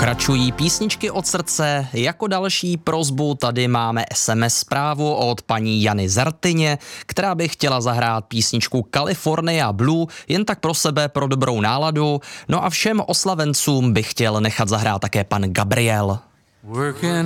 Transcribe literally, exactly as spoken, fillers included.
Pokračují písničky od srdce. Jako další prosbu tady máme es em es zprávu od paní Jany Zartyně, která by chtěla zahrát písničku California Blue jen tak pro sebe, pro dobrou náladu. No a všem oslavencům by chtěl nechat zahrát také pan Gabriel. Working